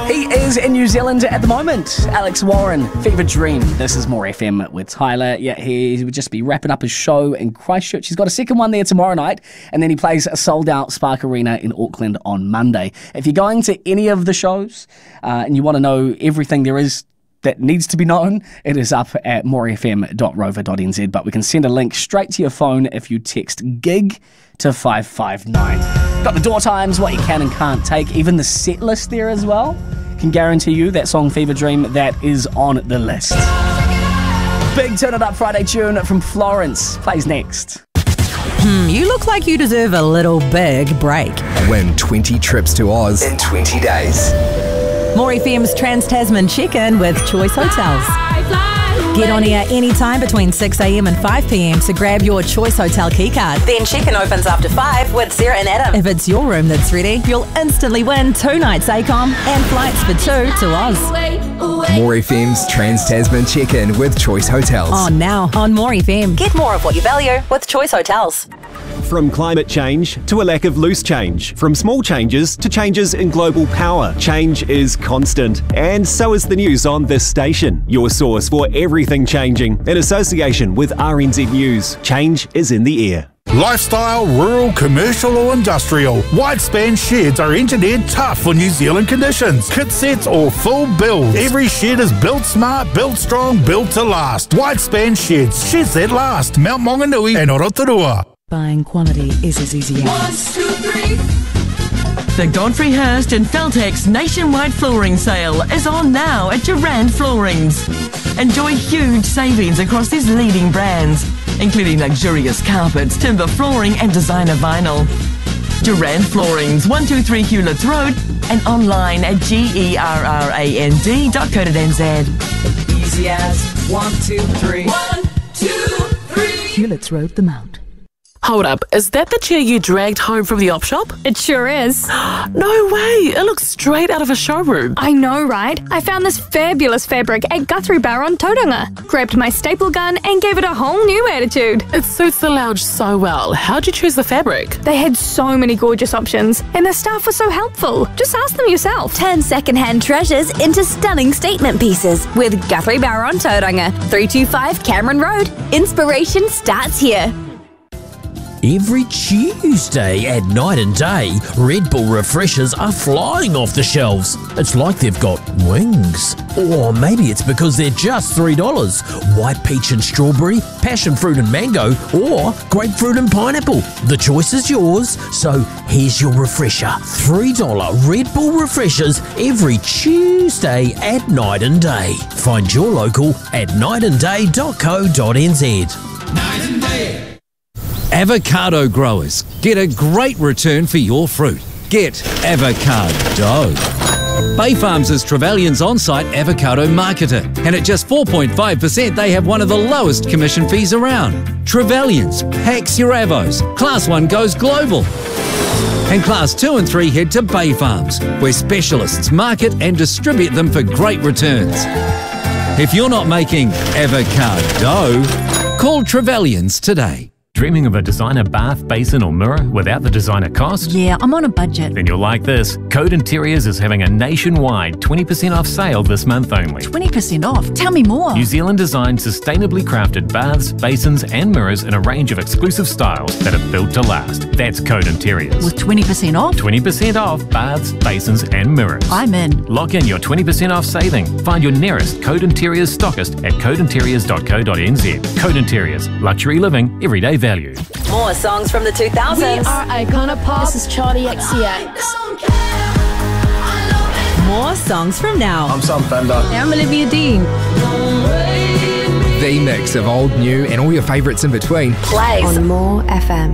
He is in New Zealand at the moment. Alex Warren, Fever Dream. This is More FM with Tyler. Yeah, he would just be wrapping up his show in Christchurch. He's got a second one there tomorrow night, and then he plays a sold-out Spark Arena in Auckland on Monday. If you're going to any of the shows and you want to know everything there is that needs to be known, it is up at morefm.rover.nz, but we can send a link straight to your phone if you text GIG to 559. Got the door times, what you can and can't take, even the set list there as well. Can guarantee you that song Fever Dream, that is on the list. Big Turn It Up Friday tune from Florence plays next. You look like you deserve a little big break. Win 20 trips to Oz in 20 days. More FM's Trans-Tasman Check-In with Choice Hotels. Get on air anytime between 6 a.m. and 5 p.m. to grab your Choice Hotel keycard. Then check-in opens after 5 with Sarah and Adam. If it's your room that's ready, you'll instantly win 2 nights ACOM and flights for 2 to Oz. More FM's Trans-Tasman Check-In with Choice Hotels. On now on More FM. Get more of what you value with Choice Hotels. From climate change to a lack of loose change, from small changes to changes in global power, change is constant. And so is the news on this station, your source for everything changing. In association with RNZ News, change is in the air. Lifestyle, rural, commercial or industrial, Whitespan sheds are engineered tough for New Zealand conditions. Kit sets or full builds. Every shed is built smart, built strong, built to last. Whitespan sheds, sheds that last. Mount Maunganui and Orotorua. Buying quality is as easy as 1, 2, 3. The Godfrey Hirst and Feltex nationwide flooring sale is on now at Durand Floorings. Enjoy huge savings across these leading brands, including luxurious carpets, timber flooring and designer vinyl. Durand Floorings, 123 Hewletts Road and online at gerrand.co.nz. Easy as 1, 2, 3. 1, 2, 3. Hewletts Road, the Mount. Hold up, is that the chair you dragged home from the op shop? It sure is. No way, it looks straight out of a showroom. I know, right? I found this fabulous fabric at Guthrie Bar on Tauranga, grabbed my staple gun and gave it a whole new attitude. It suits the lounge so well. How'd you choose the fabric? They had so many gorgeous options and the staff was so helpful. Just ask them yourself. Turn second-hand treasures into stunning statement pieces with Guthrie Bar on Tauranga, 325 Cameron Road. Inspiration starts here. Every Tuesday at Night and Day, Red Bull refreshers are flying off the shelves. It's like they've got wings. Or maybe it's because they're just $3. White peach and strawberry, passion fruit and mango, or grapefruit and pineapple. The choice is yours, so here's your refresher. $3 Red Bull refreshers every Tuesday at Night and Day. Find your local at nightandday.co.nz. Night and Day. Avocado growers, get a great return for your fruit. Get Avocado. Bay Farms is Trevelyan's on-site avocado marketer, and at just 4.5%, they have one of the lowest commission fees around. Trevelyan's packs your avos. Class 1 goes global. And Class 2 and 3 head to Bay Farms, where specialists market and distribute them for great returns. If you're not making avocado, call Trevelyan's today. Dreaming of a designer bath, basin or mirror without the designer cost? Yeah, I'm on a budget. Then you'll like this. Code Interiors is having a nationwide 20% off sale this month only. 20% off? Tell me more. New Zealand designed sustainably crafted baths, basins and mirrors in a range of exclusive styles that are built to last. That's Code Interiors. With 20% off? 20% off baths, basins and mirrors. I'm in. Lock in your 20% off saving. Find your nearest Code Interiors stockist at codeinteriors.co.nz. Code Interiors. Luxury living, everyday value. More songs from the 2000s. We are Icona Pop. This is Charlie XCX. More songs from now. I'm Sam Fender. I'm Olivia Dean. The mix of old, new and all your favourites in between. Plays on More FM.